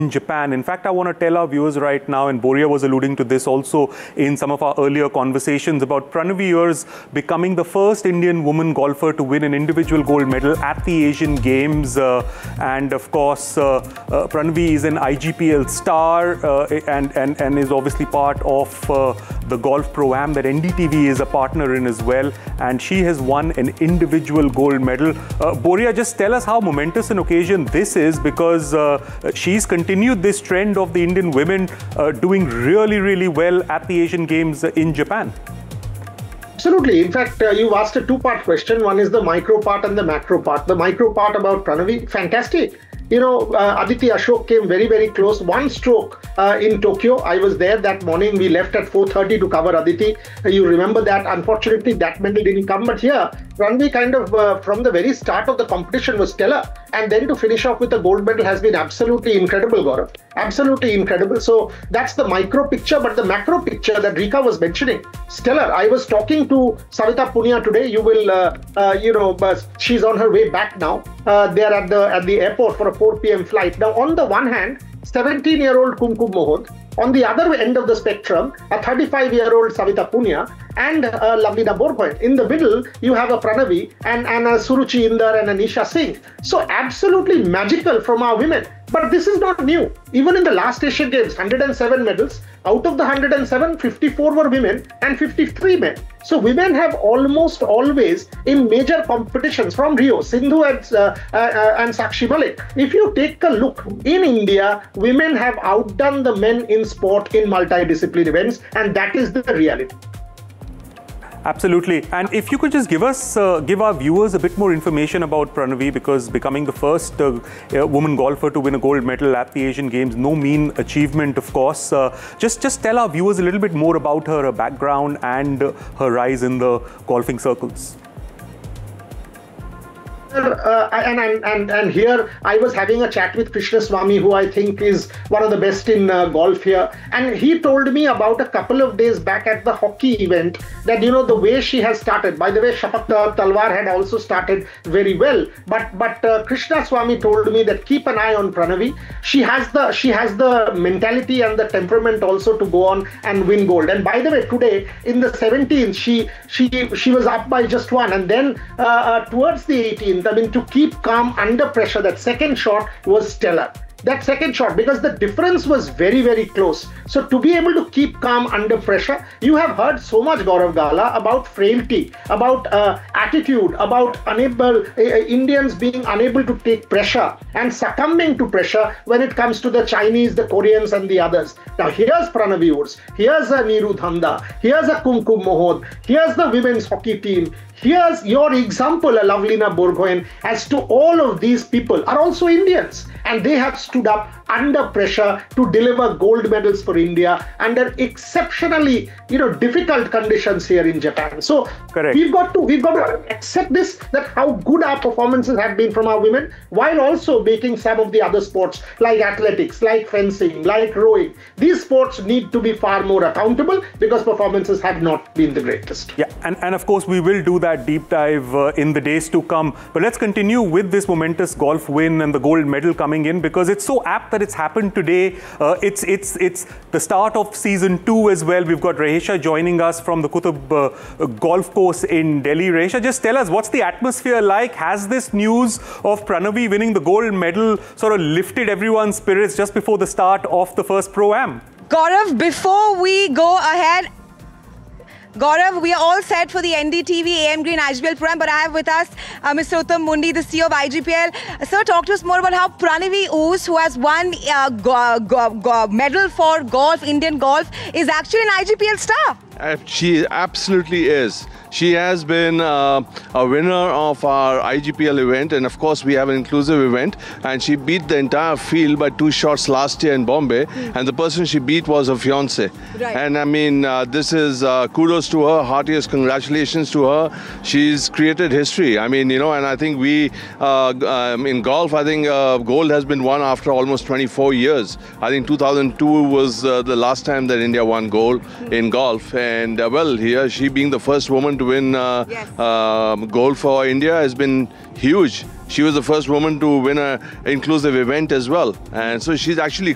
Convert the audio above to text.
Japan. In fact, I want to tell our viewers right now, and Boria was alluding to this also in some of our earlier conversations, about Pranavi Urs becoming the first Indian woman golfer to win an individual gold medal at the Asian Games. And of course, Pranavi is an IGPL star and is obviously part of the Golf Pro-Am that NDTV is a partner in as well. And she has won an individual gold medal. Boria, just tell us how momentous an occasion this is, because she's continued this trend of the Indian women doing really well at the Asian Games in Japan. Absolutely. In fact, you've asked a two-part question. One is the micro part and the macro part. The micro part about Pranavi, fantastic. You know, Aditi Ashok came very close. One stroke in Tokyo. I was there that morning. We left at 4:30 to cover Aditi. You remember that. Unfortunately, that medal didn't come. But here, Pranavi kind of from the very start of the competition was stellar. And then to finish off with a gold medal has been absolutely incredible, Gaurav. Absolutely incredible. So that's the micro picture. But the macro picture that Rika was mentioning, stellar. I was talking to Savita Punia today. You will, she's on her way back now. They're at the airport for a 4 p.m. flight. Now, on the one hand, 17-year-old Kumkum Mohod. On the other end of the spectrum, a 35-year-old Savita Punia and Lavlina Borgohain. In the middle, you have a Pranavi and a Suruchi Indar and a Nisha Singh. So absolutely magical from our women. But this is not new. Even in the last Asian Games, 107 medals. Out of the 107, 54 were women and 53 men. So women have almost always, in major competitions from Rio, Sindhu and Sakshi Malik. If you take a look, in India, women have outdone the men in sport in multidisciplinary events, and that is the reality. Absolutely. And if you could just give our viewers a bit more information about Pranavi, because becoming the first woman golfer to win a gold medal at the Asian Games, no mean achievement, of course. Just tell our viewers a little bit more about her background and her rise in the golfing circles. And here I was having a chat with Krishna Swamy, who I think is one of the best in golf here. And he told me about a couple of days back at the hockey event that, you know, the way she has started. By the way, Shapak Talwar had also started very well. But Krishna Swamy told me that keep an eye on Pranavi. She has the mentality and the temperament also to go on and win gold. And by the way, today in the 17th, she was up by just one. And then towards the 18th, I mean, to keep calm under pressure, that second shot was stellar. That second shot, because the difference was very close. So to be able to keep calm under pressure, you have heard so much, Gaurav Gala, about frailty, about attitude, about Indians being unable to take pressure and succumbing to pressure when it comes to the Chinese, the Koreans and the others. Now here's Pranavi Urs, here's a Neeru Dhanda, here's a Kumkum Mohod, here's the women's hockey team. Here's your example, Lavlina Borgohain, as to all of these people are also Indians, and they have stood up under pressure to deliver gold medals for India under exceptionally, difficult conditions here in Japan. So correct. We've got to accept this, that how good our performances have been from our women, while also making some of the other sports like athletics, like fencing, like rowing. These sports need to be far more accountable because performances have not been the greatest. Yeah, and of course we will do that deep dive in the days to come. But let's continue with this momentous golf win and the gold medal coming in, because it's so apt that it's happened today. It's the start of season 2 as well. We've got Rahesha joining us from the Qutub golf course in Delhi. Rahesha, just tell us, what's the atmosphere like? Has this news of Pranavi winning the gold medal sort of lifted everyone's spirits just before the start of the first Pro-Am? Gaurav, before we go ahead, Gaurav, we are all set for the NDTV AM Green IGPL Pro-Am, but I have with us Mr. Uttam Mundi, the CEO of IGPL. Sir, talk to us more about how Pranavi Urs, who has won medal for golf, Indian golf, is actually an IGPL star. She absolutely is. She has been a winner of our IGPL event, and of course we have an inclusive event, and she beat the entire field by 2 shots last year in Bombay, and the person she beat was her fiance. Right. And I mean, this is kudos to her, heartiest congratulations to her. She's created history. I mean, and I think we, in golf, I think gold has been won after almost 24 years. I think 2002 was the last time that India won gold in golf, and well, here she being the first woman to win gold for India has been huge. She was the first woman to win an inclusive event as well. And so she's actually